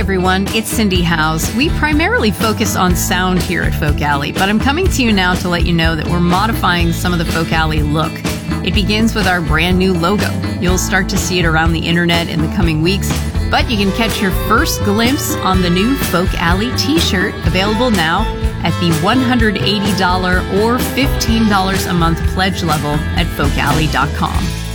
everyone. It's Cindy Howes. We primarily focus on sound here at Folk Alley, but I'm coming to you now to let you know that we're modifying some of the Folk Alley look. It begins with our brand new logo. You'll start to see it around the internet in the coming weeks, but you can catch your first glimpse on the new Folk Alley t-shirt, available now at the $180 or $15 a month pledge level at folkalley.com.